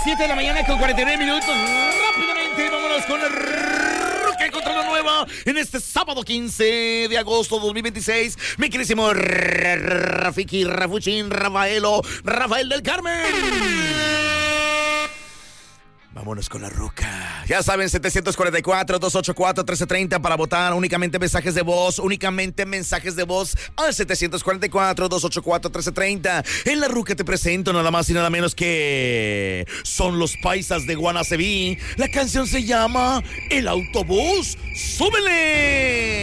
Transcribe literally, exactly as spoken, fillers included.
siete de la mañana con cuarenta y nueve minutos. Rápidamente, vámonos con la Ruca contra la nueva en este sábado quince de agosto dos mil veintiséis. Mi querísimo Rafiki, Rafuchín, Rafaelo, Rafael del Carmen. Vámonos con la Ruca. Ya saben, setecientos cuarenta y cuatro, doscientos ochenta y cuatro, trece treinta para votar. Únicamente mensajes de voz, únicamente mensajes de voz al setecientos cuarenta y cuatro, doscientos ochenta y cuatro, trece treinta. En la Ruca te presento nada más y nada menos que son los paisas de Guanaceví. La canción se llama El Autobús. ¡Súbele!